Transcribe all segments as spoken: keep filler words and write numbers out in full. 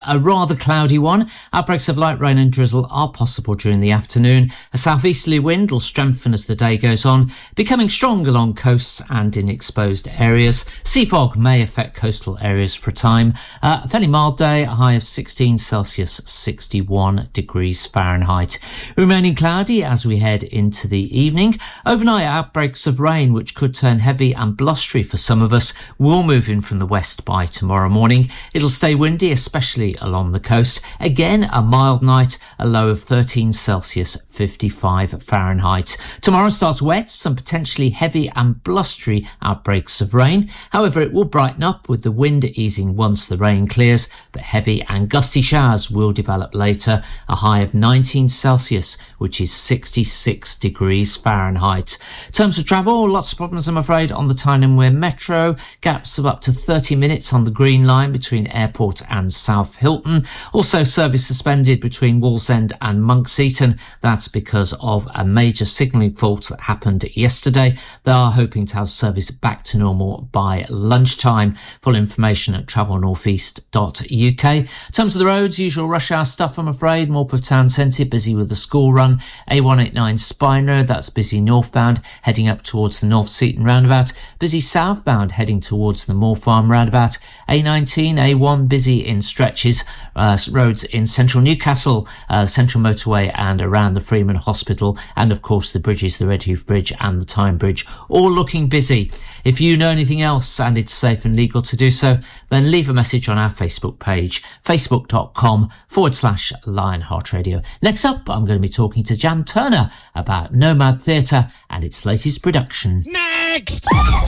A rather cloudy one. Outbreaks of light rain and drizzle are possible during the afternoon. A southeasterly wind will strengthen as the day goes on, becoming strong along coasts and in exposed areas. Sea fog may affect coastal areas for a time. Uh, a fairly mild day, a high of sixteen Celsius, sixty-one degrees Fahrenheit. Remaining cloudy as we head into the evening. Overnight, outbreaks of rain, which could turn heavy and blustery for some of us, will move in from the west by tomorrow morning. It'll stay windy, especially along the coast. Again, a mild night, a low of thirteen Celsius, fifty-five Fahrenheit. Tomorrow starts wet, some potentially heavy and blustery outbreaks of rain. However, it will brighten up with the wind easing once the rain clears, but heavy and gusty showers will develop later. A high of nineteen Celsius, which is sixty-six degrees Fahrenheit. In terms of travel, lots of problems, I'm afraid, on the Tyne and Wear Metro. Gaps of up to thirty minutes on the Green Line between Airport and South Hilton. Also, service suspended between Wallsend and Monks Eaton. That's because of a major signalling fault that happened yesterday. They are hoping to have service back to normal by lunchtime. Full information at travel north east dot U K. In terms of the roads, usual rush hour stuff, I'm afraid. Morpeth Town Centre, busy with the school run. A one eighty-nine Spine Road, that's busy northbound, heading up towards the North Seaton roundabout. Busy southbound, heading towards the Moor Farm roundabout. A nineteen, A one, busy in stretches. Uh, roads in central Newcastle, uh, central motorway and around the Freeman Hospital, and of course the bridges, the Redheath Bridge and the Tyne Bridge, all looking busy. If you know anything else and it's safe and legal to do so, then leave a message on our Facebook page, facebook.com forward slash Lionheart Radio. Next up, I'm going to be talking to Jan Turner about Nomad Theatre and its latest production. Next!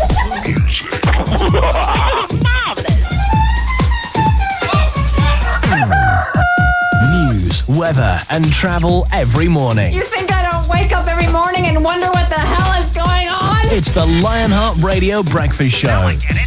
News, weather and travel every morning. You think I don't wake up every morning and wonder what the hell is going on? It's the Lionheart Radio Breakfast Show.